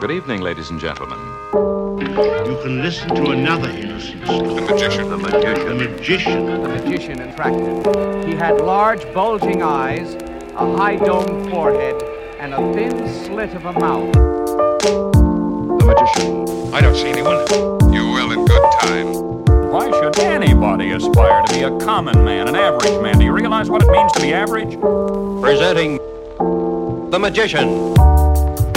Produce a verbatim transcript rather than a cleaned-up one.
Good evening, ladies and gentlemen. You can listen to another innocent story. The magician. The magician. The magician. The magician attracted. He had large, bulging eyes, a high domed forehead, and a thin slit of a mouth. The magician. I don't see anyone. You're well in good time. Why should anybody aspire to be a common man, an average man? Do you realize what it means to be average? Presenting The Magician.